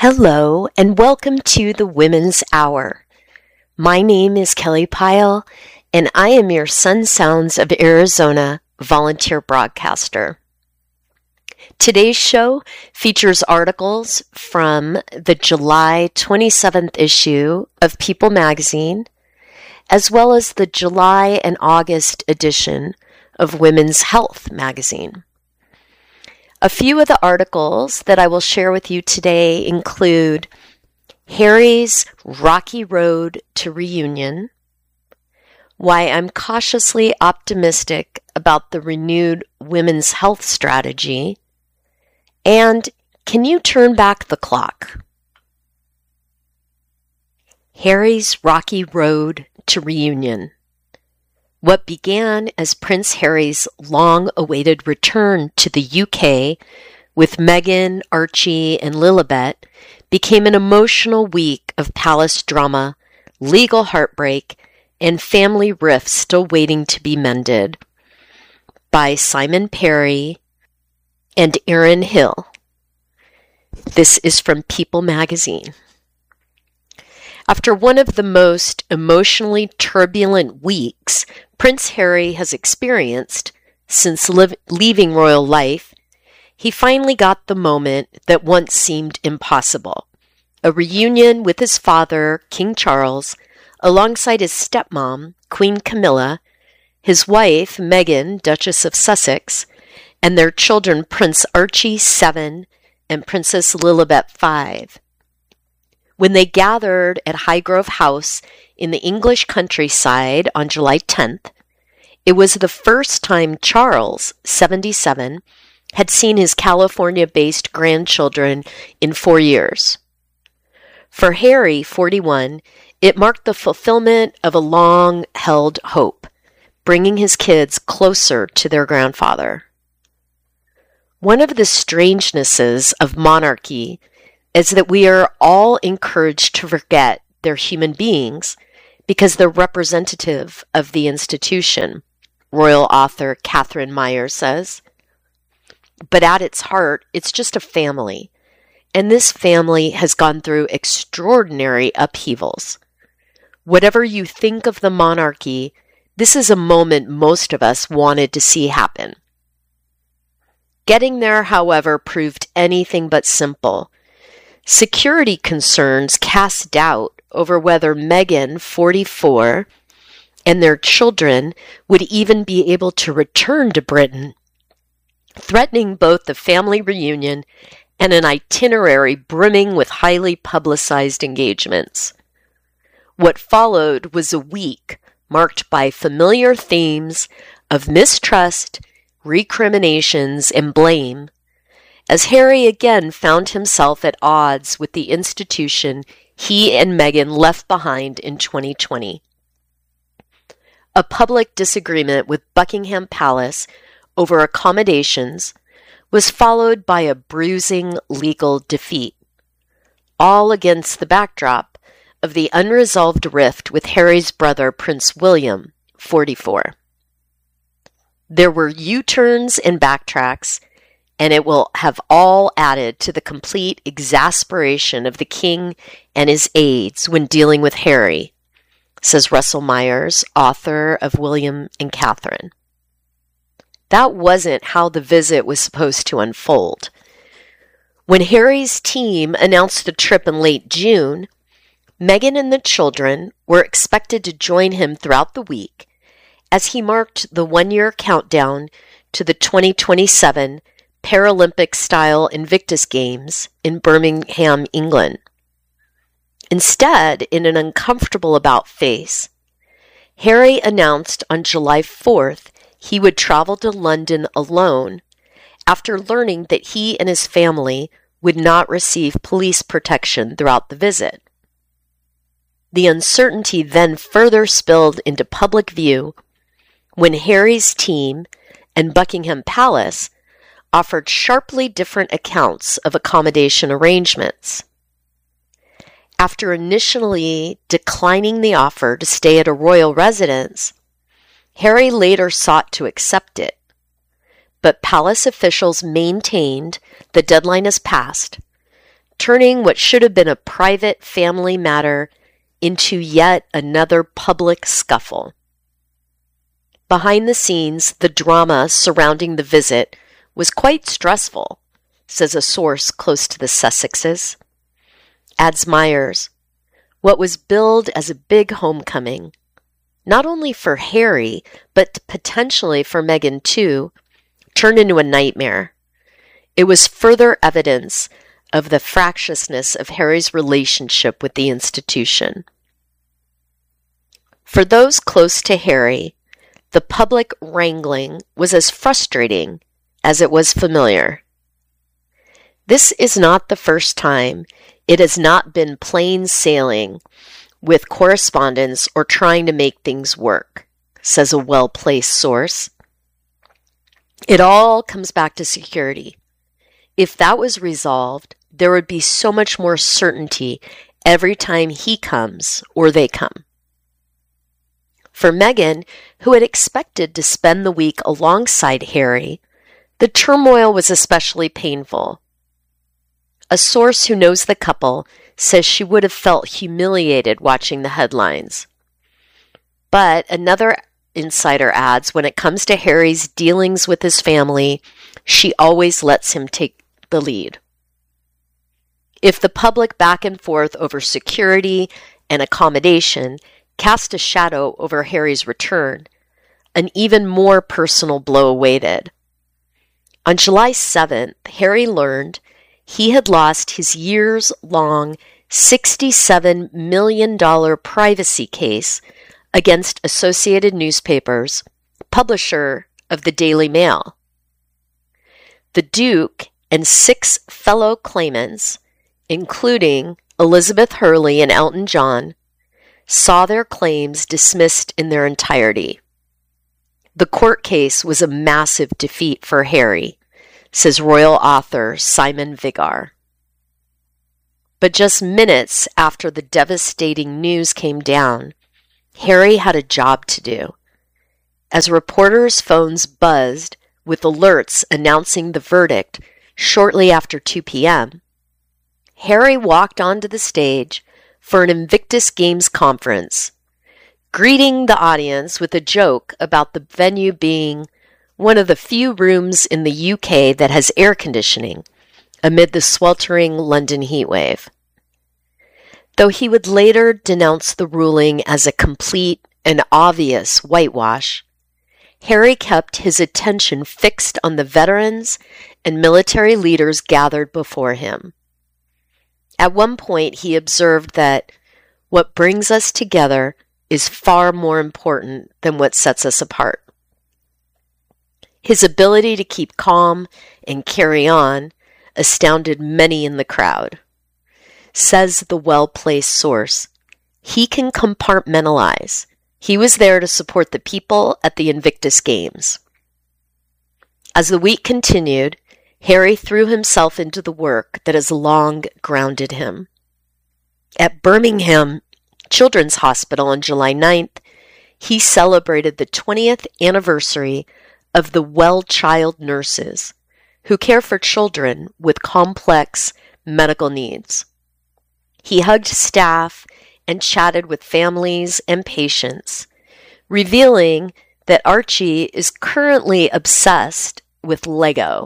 Hello, and welcome to the Women's Hour. My name is Kelly Pyle, and I am your Sun Sounds of Arizona volunteer broadcaster. Today's show features articles from the July 27th issue of People magazine, as well as the July and August edition of Women's Health magazine. A few of the articles that I will share with you today include Harry's Rocky Road to Reunion, why I'm cautiously optimistic about the renewed women's health strategy, and can you turn back the clock? Harry's Rocky Road to Reunion. What began as Prince Harry's long-awaited return to the UK with Meghan, Archie, and Lilibet became an emotional week of palace drama, legal heartbreak, and family rifts still waiting to be mended. By Simon Perry and Erin Hill. This is from People magazine. After one of the most emotionally turbulent weeks Prince Harry has experienced since leaving royal life, he finally got the moment that once seemed impossible. A reunion with his father, King Charles, alongside his stepmom, Queen Camilla, his wife, Meghan, Duchess of Sussex, and their children, Prince Archie, 7, and Princess Lilibet, 5. When they gathered at Highgrove House in the English countryside on July 10th, it was the first time Charles, 77, had seen his California-based grandchildren in 4 years. For Harry, 41, it marked the fulfillment of a long-held hope, bringing his kids closer to their grandfather. One of the strangenesses of monarchy is that we are all encouraged to forget they're human beings because they're representative of the institution, royal author Catherine Meyer says. But at its heart, it's just a family, and this family has gone through extraordinary upheavals. Whatever you think of the monarchy, this is a moment most of us wanted to see happen. Getting there, however, proved anything but simple. Security concerns cast doubt over whether Meghan, 44, and their children would even be able to return to Britain, threatening both the family reunion and an itinerary brimming with highly publicized engagements. What followed was a week marked by familiar themes of mistrust, recriminations, and blame, as Harry again found himself at odds with the institution he and Meghan left behind in 2020. A public disagreement with Buckingham Palace over accommodations was followed by a bruising legal defeat, all against the backdrop of the unresolved rift with Harry's brother, Prince William, 44. There were U-turns and backtracks, and it will have all added to the complete exasperation of the king and his aides when dealing with Harry, says Russell Myers, author of William and Catherine. That wasn't how the visit was supposed to unfold. When Harry's team announced the trip in late June, Meghan and the children were expected to join him throughout the week as he marked the one-year countdown to the 2027 Paralympic-style Invictus Games in Birmingham, England. Instead, in an uncomfortable about-face, Harry announced on July 4th he would travel to London alone after learning that he and his family would not receive police protection throughout the visit. The uncertainty then further spilled into public view when Harry's team and Buckingham Palace offered sharply different accounts of accommodation arrangements. After initially declining the offer to stay at a royal residence, Harry later sought to accept it, but palace officials maintained the deadline has passed, turning what should have been a private family matter into yet another public scuffle. Behind the scenes, the drama surrounding the visit was quite stressful, says a source close to the Sussexes. Adds Myers, what was billed as a big homecoming, not only for Harry, but potentially for Meghan too, turned into a nightmare. It was further evidence of the fractiousness of Harry's relationship with the institution. For those close to Harry, the public wrangling was as frustrating as it was familiar. This is not the first time it has not been plain sailing with correspondence or trying to make things work, says a well-placed source. It all comes back to security. If that was resolved, there would be so much more certainty every time he comes or they come. For Meghan, who had expected to spend the week alongside Harry, the turmoil was especially painful. A source who knows the couple says she would have felt humiliated watching the headlines. But another insider adds, when it comes to Harry's dealings with his family, she always lets him take the lead. If the public back and forth over security and accommodation cast a shadow over Harry's return, an even more personal blow awaited. On July 7th, Harry learned he had lost his years-long $67 million privacy case against Associated Newspapers, publisher of the Daily Mail. The Duke and 6 fellow claimants, including Elizabeth Hurley and Elton John, saw their claims dismissed in their entirety. The court case was a massive defeat for Harry, says royal author Simon Vigar. But just minutes after the devastating news came down, Harry had a job to do. As reporters' phones buzzed with alerts announcing the verdict shortly after 2 p.m., Harry walked onto the stage for an Invictus Games conference, greeting the audience with a joke about the venue being one of the few rooms in the UK that has air conditioning amid the sweltering London heatwave. Though he would later denounce the ruling as a complete and obvious whitewash, Harry kept his attention fixed on the veterans and military leaders gathered before him. At one point, he observed that what brings us together is far more important than what sets us apart. His ability to keep calm and carry on astounded many in the crowd. Says the well-placed source, he can compartmentalize. He was there to support the people at the Invictus Games. As the week continued, Harry threw himself into the work that has long grounded him. At Birmingham Children's Hospital on July 9th, he celebrated the 20th anniversary of the Well Child nurses who care for children with complex medical needs. He hugged staff and chatted with families and patients, revealing that Archie is currently obsessed with Lego.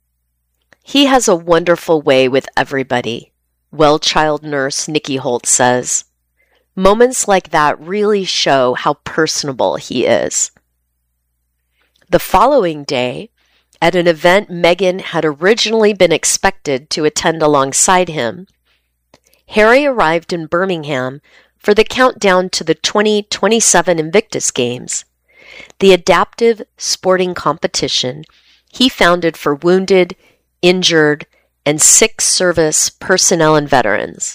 He has a wonderful way with everybody, Well Child nurse Nikki Holt says. Moments like that really show how personable he is. The following day, at an event Meghan had originally been expected to attend alongside him, Harry arrived in Birmingham for the countdown to the 2027 Invictus Games, the adaptive sporting competition he founded for wounded, injured, and sick service personnel and veterans.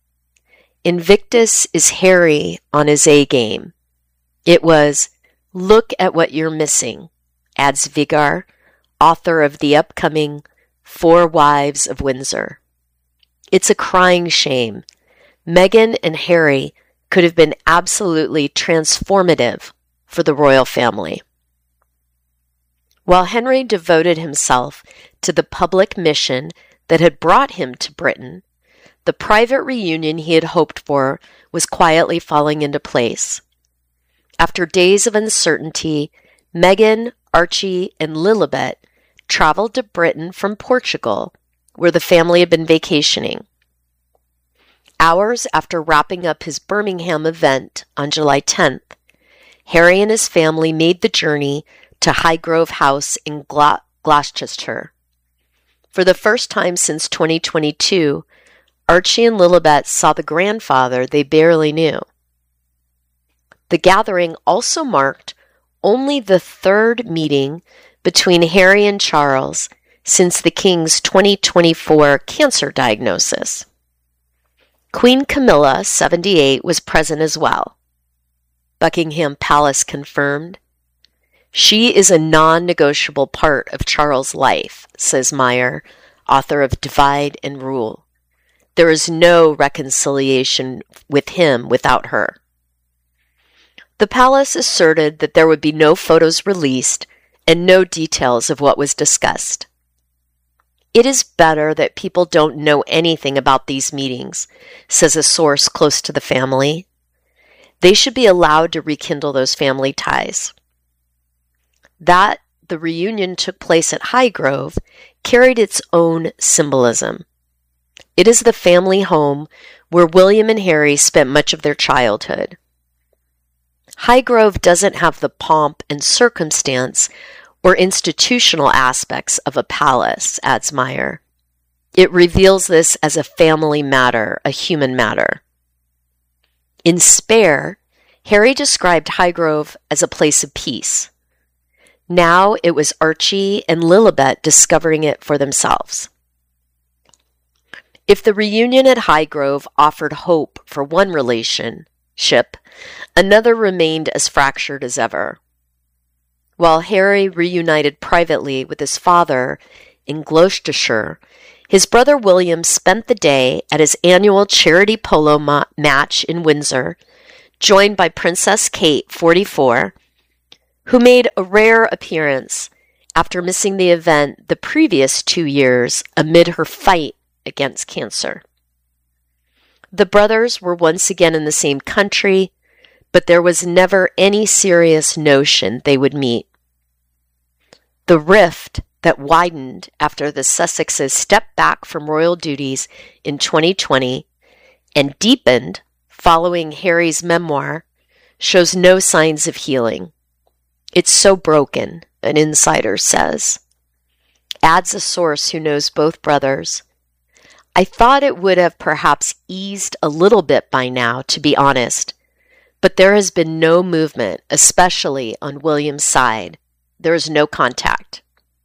Invictus is Harry on his A game. It was, look at what you're missing, adds Vigar, author of the upcoming 4 Wives of Windsor. It's a crying shame. Meghan and Harry could have been absolutely transformative for the royal family. While Henry devoted himself to the public mission that had brought him to Britain, the private reunion he had hoped for was quietly falling into place. After days of uncertainty, Meghan, Archie, and Lilibet traveled to Britain from Portugal, where the family had been vacationing. Hours after wrapping up his Birmingham event on July 10th, Harry and his family made the journey to Highgrove House in Gloucestershire. For the first time since 2022, Archie and Lilibet saw the grandfather they barely knew. The gathering also marked only the third meeting between Harry and Charles since the King's 2024 cancer diagnosis. Queen Camilla, 78, was present as well. Buckingham Palace confirmed. She is a non-negotiable part of Charles' life, says Meyer, author of Divide and Rule. There is no reconciliation with him without her. The palace asserted that there would be no photos released and no details of what was discussed. It is better that people don't know anything about these meetings, says a source close to the family. They should be allowed to rekindle those family ties. That the reunion took place at Highgrove carried its own symbolism. It is the family home where William and Harry spent much of their childhood. Highgrove doesn't have the pomp and circumstance or institutional aspects of a palace, adds Meyer. It reveals this as a family matter, a human matter. In Spare, Harry described Highgrove as a place of peace. Now it was Archie and Lilibet discovering it for themselves. If the reunion at Highgrove offered hope for one relationship, another remained as fractured as ever. While Harry reunited privately with his father in Gloucestershire, his brother William spent the day at his annual charity polo match in Windsor, joined by Princess Kate, 44, who made a rare appearance after missing the event the previous 2 years amid her fight against cancer. The brothers were once again in the same country, but there was never any serious notion they would meet. The rift that widened after the Sussexes stepped back from royal duties in 2020 and deepened following Harry's memoir shows no signs of healing. It's so broken, an insider says. Adds a source who knows both brothers. I thought it would have perhaps eased a little bit by now, to be honest, but there has been no movement, especially on William's side. There is no contact.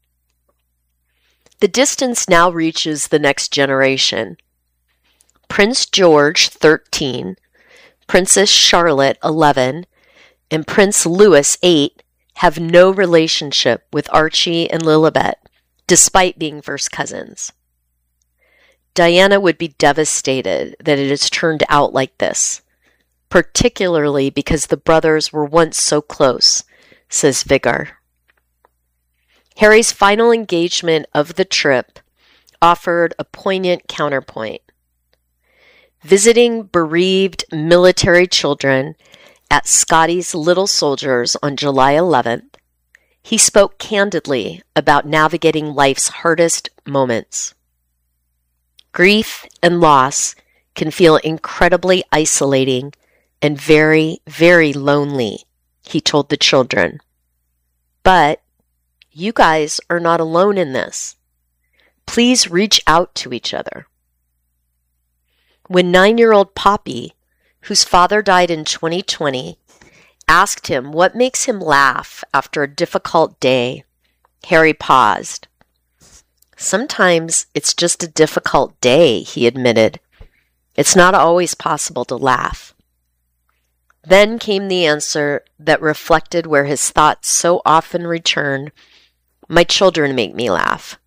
The distance now reaches the next generation. Prince George, 13, Princess Charlotte, 11, and Prince Louis, 8, have no relationship with Archie and Lilibet, despite being first cousins. Diana would be devastated that it has turned out like this, particularly because the brothers were once so close, says Vigar. Harry's final engagement of the trip offered a poignant counterpoint. Visiting bereaved military children at Scotty's Little Soldiers on July 11th, he spoke candidly about navigating life's hardest moments. Grief and loss can feel incredibly isolating and very, very lonely, he told the children. But you guys are not alone in this. Please reach out to each other. When 9-year-old Poppy, whose father died in 2020, asked him what makes him laugh after a difficult day, Harry paused. Sometimes it's just a difficult day, he admitted. It's not always possible to laugh. Then came the answer that reflected where his thoughts so often return. My children make me laugh.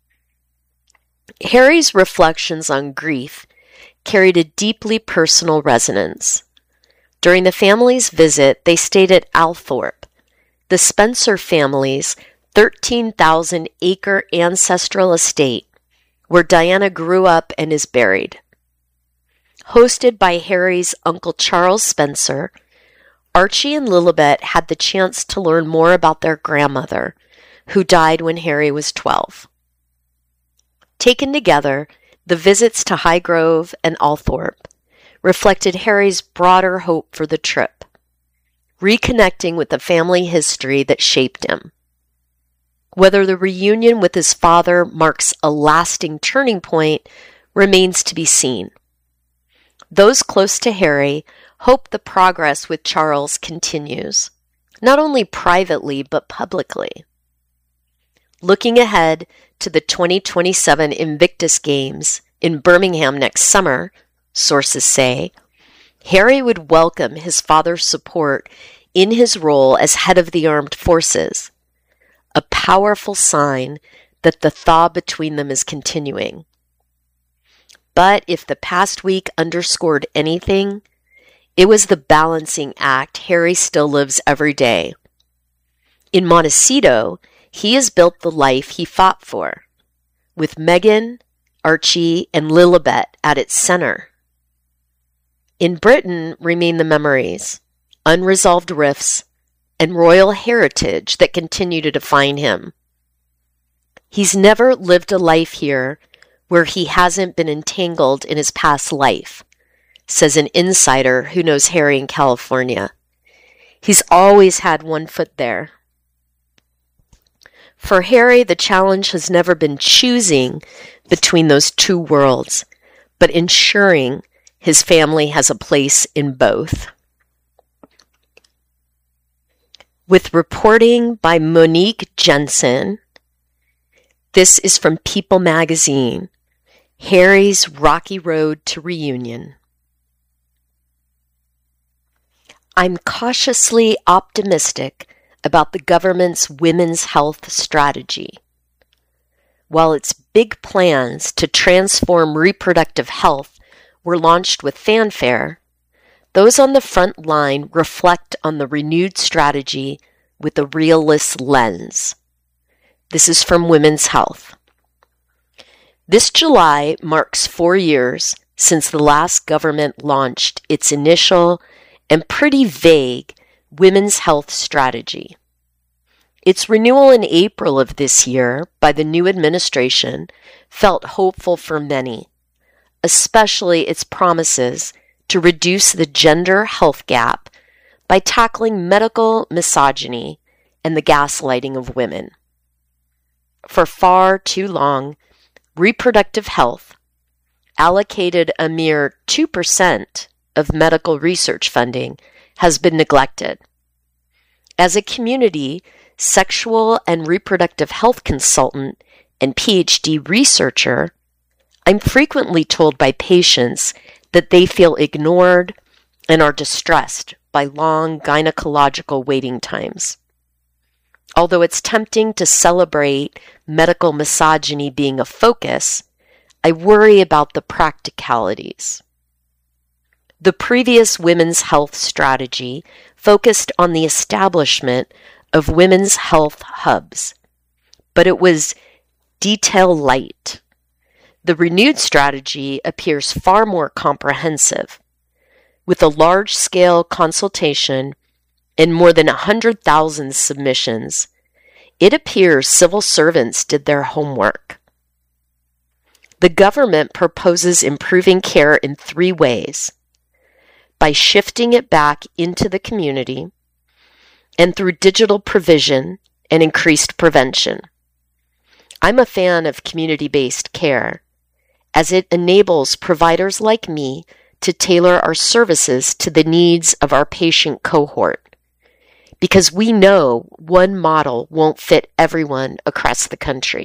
Harry's reflections on grief carried a deeply personal resonance. During the family's visit, they stayed at Althorpe, the Spencer family's 13,000-acre ancestral estate, where Diana grew up and is buried. Hosted by Harry's Uncle Charles Spencer, Archie and Lilibet had the chance to learn more about their grandmother, who died when Harry was 12. Taken together, the visits to Highgrove and Althorpe reflected Harry's broader hope for the trip, reconnecting with the family history that shaped him. Whether the reunion with his father marks a lasting turning point remains to be seen. Those close to Harry hope the progress with Charles continues, not only privately but publicly. Looking ahead to the 2027 Invictus Games in Birmingham next summer, sources say, Harry would welcome his father's support in his role as head of the armed forces, a powerful sign that the thaw between them is continuing. But if the past week underscored anything, it was the balancing act Harry still lives every day. In Montecito, he has built the life he fought for, with Meghan, Archie, and Lilibet at its center. In Britain remain the memories, unresolved rifts, and royal heritage that continue to define him. He's never lived a life here where he hasn't been entangled in his past life, says an insider who knows Harry in California. He's always had one foot there. For Harry, the challenge has never been choosing between those two worlds, but ensuring his family has a place in both. With reporting by Monique Jensen, this is from People magazine, Harry's Rocky Road to Reunion. I'm cautiously optimistic about the government's women's health strategy. While its big plans to transform reproductive health were launched with fanfare, those on the front line reflect on the renewed strategy with a realist lens. This is from Women's Health. This July marks 4 years since the last government launched its initial and pretty vague women's health strategy. Its renewal in April of this year by the new administration felt hopeful for many, especially its promises to reduce the gender health gap by tackling medical misogyny and the gaslighting of women. For far too long, reproductive health, allocated a mere 2% of medical research funding, has been neglected. As a community, sexual and reproductive health consultant and PhD researcher, I'm frequently told by patients that they feel ignored and are distressed by long gynecological waiting times. Although it's tempting to celebrate medical misogyny being a focus, I worry about the practicalities. The previous women's health strategy focused on the establishment of women's health hubs, but it was detail light. The renewed strategy appears far more comprehensive, with a large-scale consultation and more than 100,000 submissions. It appears civil servants did their homework. The government proposes improving care in 3 ways: by shifting it back into the community, and through digital provision and increased prevention. I'm a fan of community-based care, as it enables providers like me to tailor our services to the needs of our patient cohort, because we know one model won't fit everyone across the country.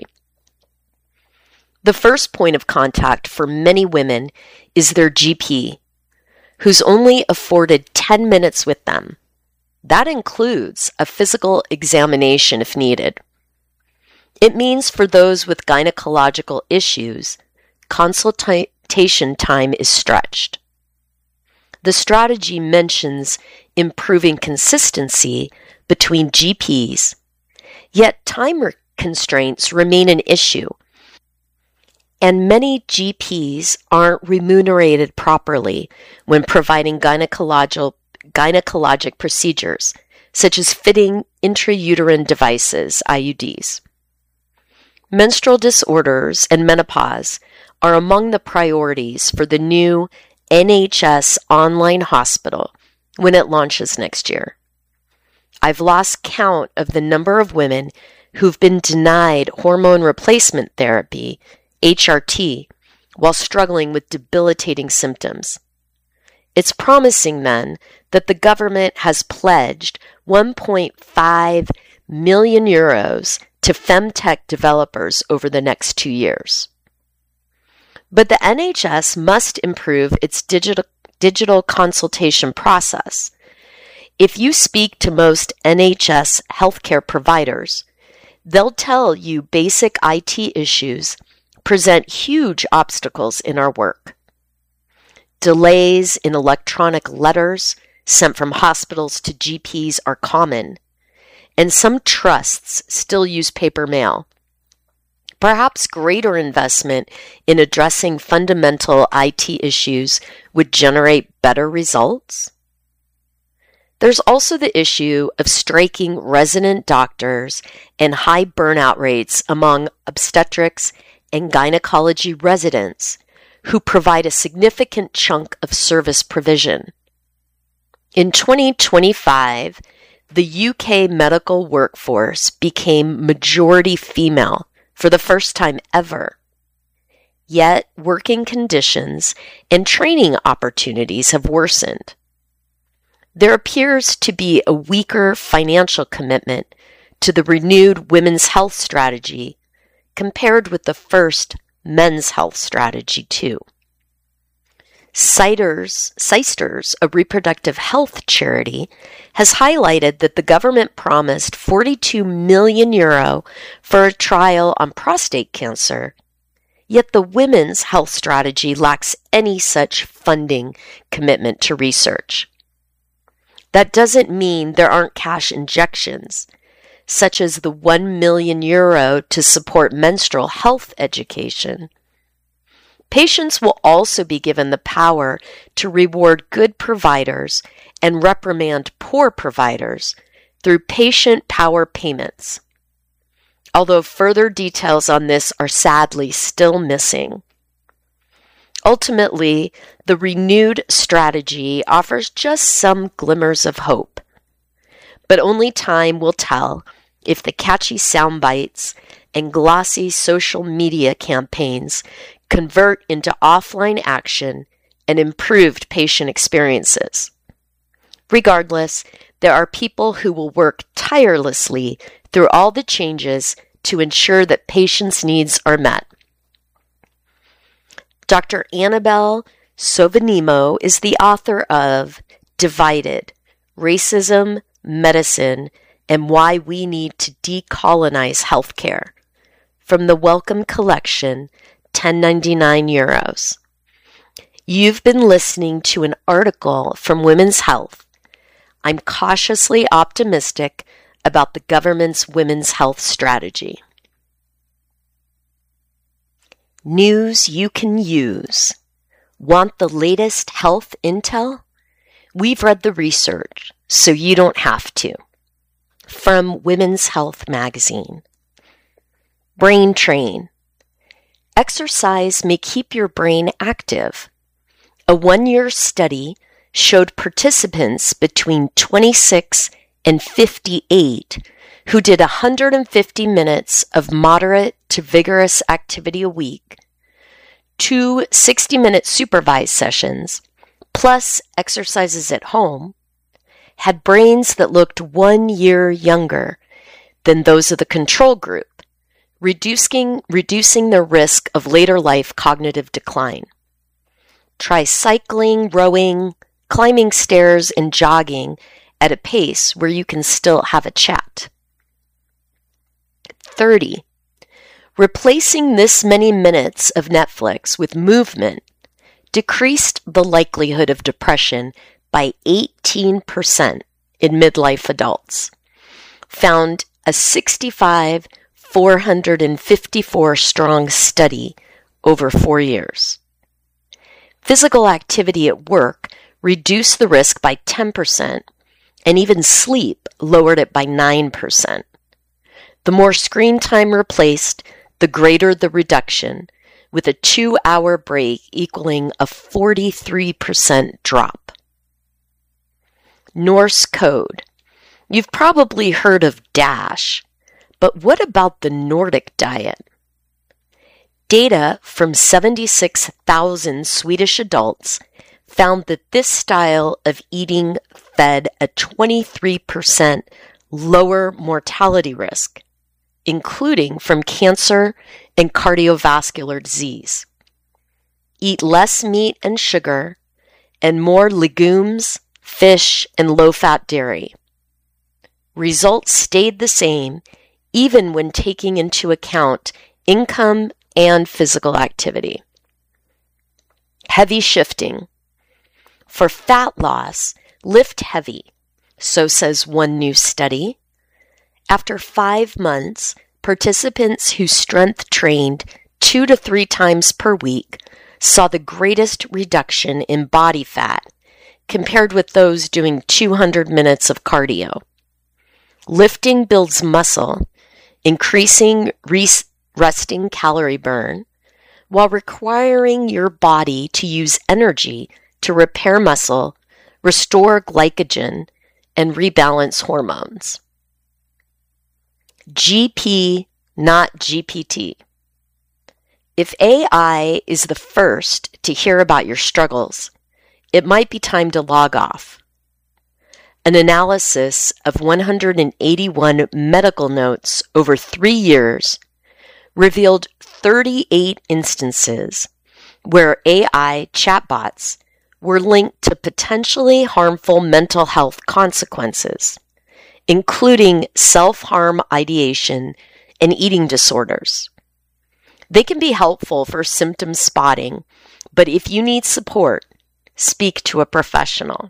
The first point of contact for many women is their GP, who's only afforded 10 minutes with them. That includes a physical examination if needed. It means for those with gynecological issues, consultation time is stretched. The strategy mentions improving consistency between GPs, yet time constraints remain an issue. And many GPs aren't remunerated properly when providing gynecologic procedures, such as fitting intrauterine devices, IUDs. Menstrual disorders and menopause are among the priorities for the new NHS online hospital when it launches next year. I've lost count of the number of women who've been denied hormone replacement therapy, HRT, while struggling with debilitating symptoms. It's promising then that the government has pledged 1.5 million euros to femtech developers over the next 2 years. But the NHS must improve its digital consultation process. If you speak to most NHS healthcare providers, they'll tell you basic IT issues present huge obstacles in our work. Delays in electronic letters sent from hospitals to GPs are common, and some trusts still use paper mail. Perhaps greater investment in addressing fundamental IT issues would generate better results. There's also the issue of striking resident doctors and high burnout rates among obstetrics and gynecology residents who provide a significant chunk of service provision. In 2025, the UK medical workforce became majority female for the first time ever. Yet, working conditions and training opportunities have worsened. There appears to be a weaker financial commitment to the renewed women's health strategy compared with the first men's health strategy, too. Sisters, a reproductive health charity, has highlighted that the government promised 42 million euro for a trial on prostate cancer, yet the women's health strategy lacks any such funding commitment to research. That doesn't mean there aren't cash injections, such as the 1 million euro to support menstrual health education. Patients will also be given the power to reward good providers and reprimand poor providers through patient power payments, although further details on this are sadly still missing. Ultimately, the renewed strategy offers just some glimmers of hope, but only time will tell if the catchy sound bites and glossy social media campaigns convert into offline action and improved patient experiences. Regardless, there are people who will work tirelessly through all the changes to ensure that patients' needs are met. Dr. Annabelle Sovanimo is the author of Divided: Racism, Medicine, and Why We Need to Decolonize Healthcare, from the Wellcome Collection, €10.99. You've been listening to an article from Women's Health. I'm cautiously optimistic about the government's women's health strategy. News you can use. Want the latest health intel? We've read the research, so you don't have to. From Women's Health magazine. Brain Train. Exercise may keep your brain active. A 1-year study showed participants between 26 and 58 who did 150 minutes of moderate to vigorous activity a week, 2 60-minute supervised sessions, plus exercises at home, had brains that looked 1 year younger than those of the control group, reducing their risk of later life cognitive decline. Try cycling, rowing, climbing stairs, and jogging at a pace where you can still have a chat. 30. Replacing this many minutes of Netflix with movement decreased the likelihood of depression by 18% in midlife adults. Found a 454 strong study over 4 years. Physical activity at work reduced the risk by 10%, and even sleep lowered it by 9%. The more screen time replaced, the greater the reduction, with a 2-hour break equaling a 43% drop. Norse code. You've probably heard of DASH, but what about the Nordic diet? Data from 76,000 Swedish adults found that this style of eating fed a 23% lower mortality risk, including from cancer and cardiovascular disease. Eat less meat and sugar and more legumes, fish, and low-fat dairy. Results stayed the same even when taking into account income and physical activity. Heavy shifting. For fat loss, lift heavy, so says one new study. After 5 months, participants who strength trained 2 to 3 times per week saw the greatest reduction in body fat compared with those doing 200 minutes of cardio. Lifting builds muscle, increasing resting calorie burn, while requiring your body to use energy to repair muscle, restore glycogen, and rebalance hormones. GP, not GPT. If AI is the first to hear about your struggles, it might be time to log off. An analysis of 181 medical notes over 3 years revealed 38 instances where AI chatbots were linked to potentially harmful mental health consequences, including self-harm ideation and eating disorders. They can be helpful for symptom spotting, but if you need support, speak to a professional.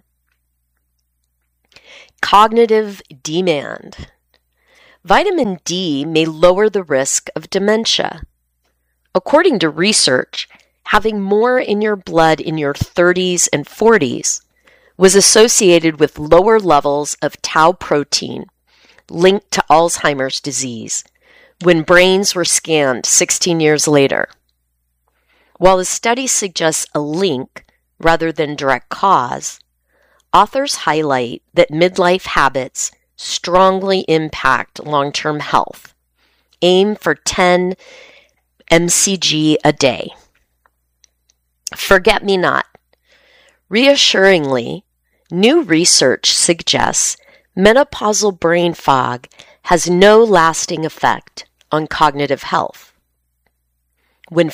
Cognitive demand. Vitamin D may lower the risk of dementia. According to research, having more in your blood in your 30s and 40s was associated with lower levels of tau protein linked to Alzheimer's disease when brains were scanned 16 years later. While the study suggests a link rather than direct cause, authors highlight that midlife habits strongly impact long-term health. Aim for 10 mcg a day. Forget-me-not. Reassuringly, new research suggests menopausal brain fog has no lasting effect on cognitive health. When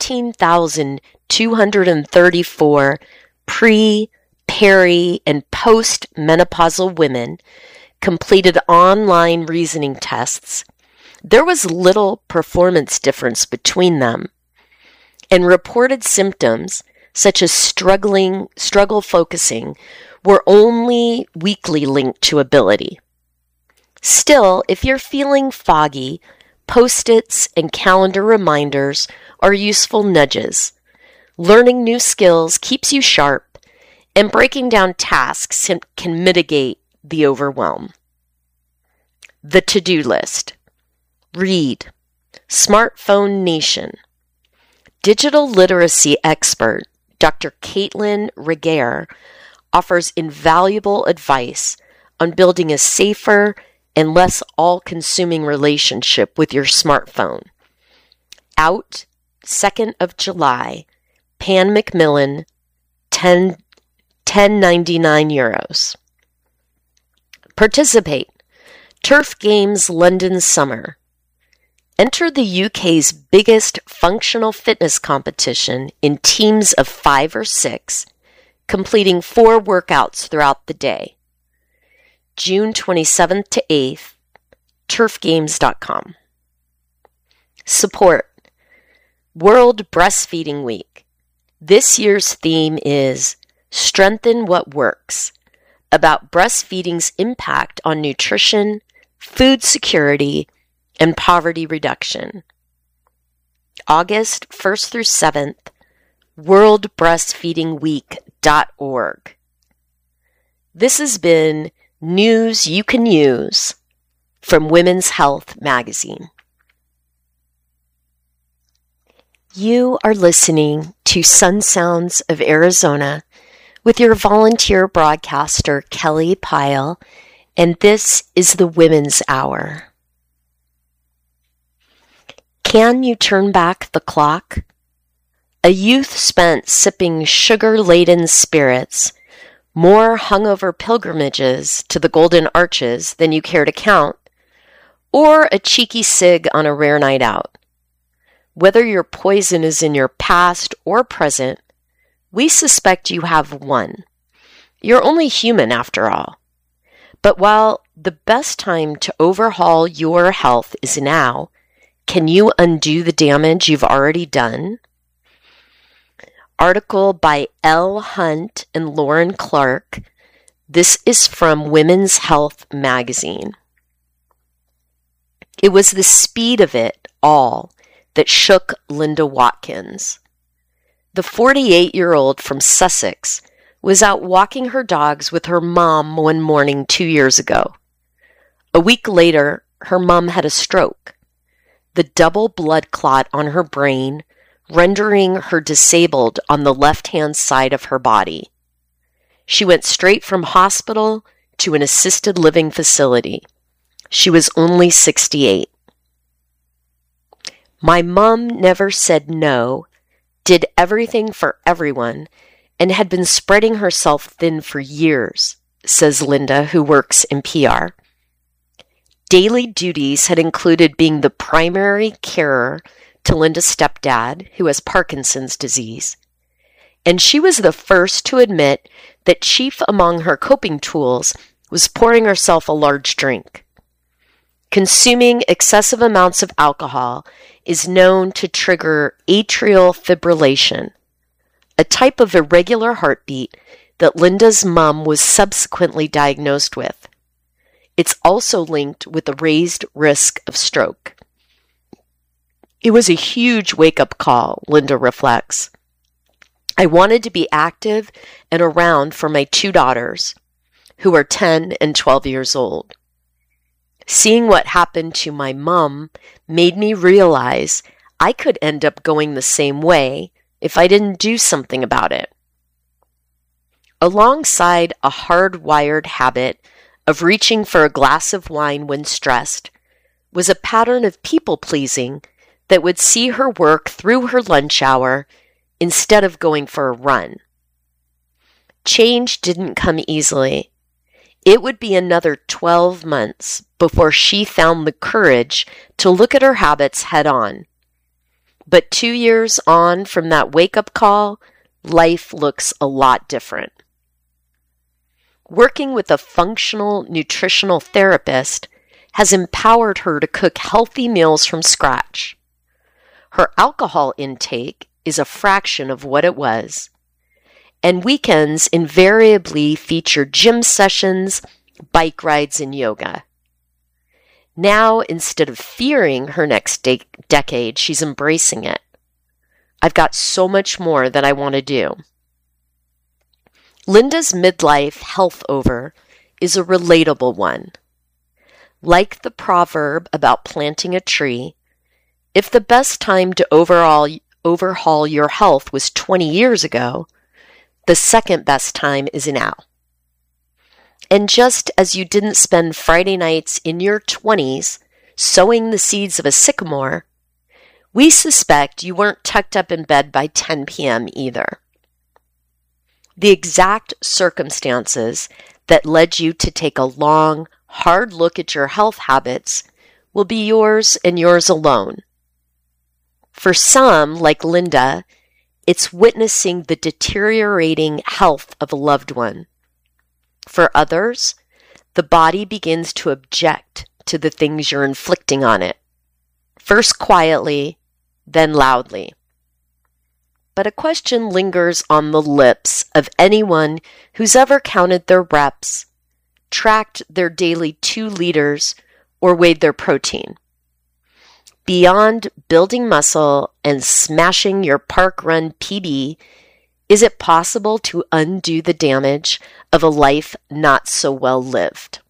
14,234 pre, peri, and post-menopausal women completed online reasoning tests, there was little performance difference between them, and reported symptoms such as struggle focusing were only weakly linked to ability. Still, if you're feeling foggy, Post-its and calendar reminders are useful nudges. Learning new skills keeps you sharp, and breaking down tasks can mitigate the overwhelm. The to-do list. Read. Smartphone Nation. Digital literacy expert Dr. Caitlin Regehr offers invaluable advice on building a safer and less all-consuming relationship with your smartphone. Out 2nd of July, Pan Macmillan, €10.99. Participate. Turf Games London Summer. Enter the UK's biggest functional fitness competition in teams of 5 or 6, completing 4 workouts throughout the day. June 27th to 8th, turfgames.com. Support. World Breastfeeding Week. This year's theme is Strengthen What Works, about breastfeeding's impact on nutrition, food security, and poverty reduction. August 1st through 7th, worldbreastfeedingweek.org. This has been News You Can Use from Women's Health magazine. You are listening to Sun Sounds of Arizona with your volunteer broadcaster, Kelly Pyle, and this is the Women's Hour. Can you turn back the clock? A youth spent sipping sugar-laden spirits, more hungover pilgrimages to the Golden Arches than you care to count, or a cheeky cig on a rare night out. Whether your poison is in your past or present, we suspect you have one. You're only human after all. But while the best time to overhaul your health is now, can you undo the damage you've already done? Article by Elle Hunt and Lauren Clark. This is from Women's Health magazine. It was the speed of it all that shook Linda Watkins. The 48-year-old from Sussex was out walking her dogs with her mom one morning 2 years ago. A week later, her mom had a stroke. The double blood clot on her brain, rendering her disabled on the left-hand side of her body. She went straight from hospital to an assisted living facility. She was only 68. My mom never said no, did everything for everyone, and had been spreading herself thin for years, says Linda, who works in PR. Daily duties had included being the primary carer to Linda's stepdad, who has Parkinson's disease. And she was the first to admit that chief among her coping tools was pouring herself a large drink. Consuming excessive amounts of alcohol is known to trigger atrial fibrillation, a type of irregular heartbeat that Linda's mom was subsequently diagnosed with. It's also linked with a raised risk of stroke. It was a huge wake-up call, Linda reflects. I wanted to be active and around for my two daughters, who are 10 and 12 years old. Seeing what happened to my mom made me realize I could end up going the same way if I didn't do something about it. Alongside a hardwired habit of reaching for a glass of wine when stressed was a pattern of people-pleasing that would see her work through her lunch hour instead of going for a run. Change didn't come easily. It would be another 12 months before she found the courage to look at her habits head on. But 2 years on from that wake-up call, life looks a lot different. Working with a functional nutritional therapist has empowered her to cook healthy meals from scratch. Her alcohol intake is a fraction of what it was, and weekends invariably feature gym sessions, bike rides, and yoga. Now, instead of fearing her next decade, she's embracing it. I've got so much more that I want to do. Linda's midlife health over is a relatable one. Like the proverb about planting a tree, if the best time to overhaul your health was 20 years ago, the second best time is now. And just as you didn't spend Friday nights in your 20s sowing the seeds of a sycamore, we suspect you weren't tucked up in bed by 10 p.m. either. The exact circumstances that led you to take a long, hard look at your health habits will be yours and yours alone. For some, like Linda, it's witnessing the deteriorating health of a loved one. For others, the body begins to object to the things you're inflicting on it, first quietly, then loudly. But a question lingers on the lips of anyone who's ever counted their reps, tracked their daily 2 liters, or weighed their protein. Beyond building muscle and smashing your park run PB, is it possible to undo the damage of a life not so well lived?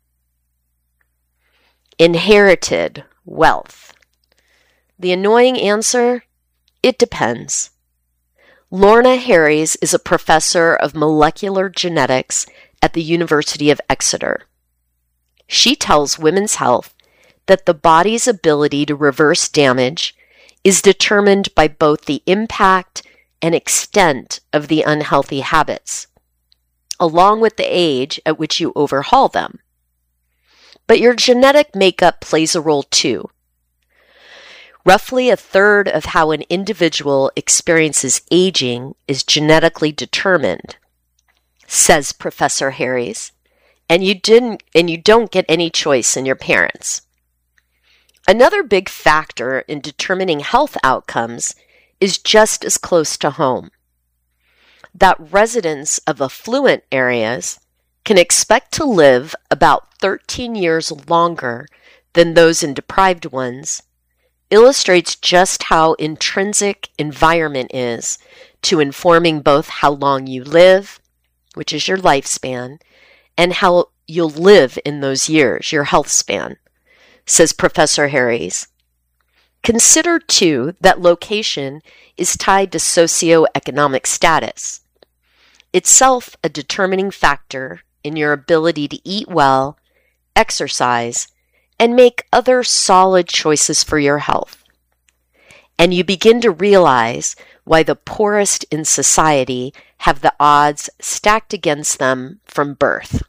Inherited wealth. The annoying answer? It depends. Lorna Harries is a professor of molecular genetics at the University of Exeter. She tells Women's Health that the body's ability to reverse damage is determined by both the impact and extent of the unhealthy habits, along with the age at which you overhaul them. But your genetic makeup plays a role too. Roughly a third of how an individual experiences aging is genetically determined, says Professor Harries, and you don't get any choice in your parents. Another big factor in determining health outcomes is just as close to home. That residents of affluent areas can expect to live about 13 years longer than those in deprived ones illustrates just how intrinsic environment is to informing both how long you live, which is your lifespan, and how you'll live in those years, your health span, says Professor Harries. Consider, too, that location is tied to socioeconomic status, itself a determining factor in your ability to eat well, exercise, and make other solid choices for your health. And you begin to realize why the poorest in society have the odds stacked against them from birth.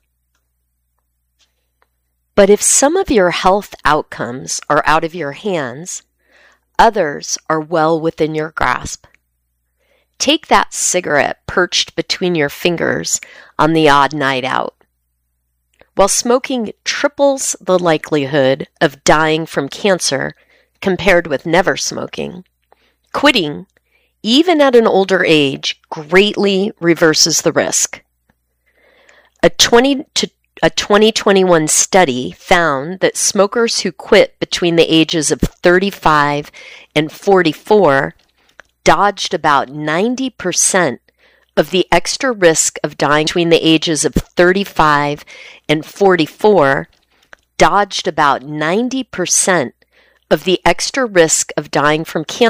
But if some of your health outcomes are out of your hands, others are well within your grasp. Take that cigarette perched between your fingers on the odd night out. While smoking triples the likelihood of dying from cancer compared with never smoking, quitting, even at an older age, greatly reverses the risk. A 2021 study found that smokers who quit between the ages of 35 and 44 dodged about 90% of the extra risk of dying between the ages of 35 and 44, dodged about 90% of the extra risk of dying from cancer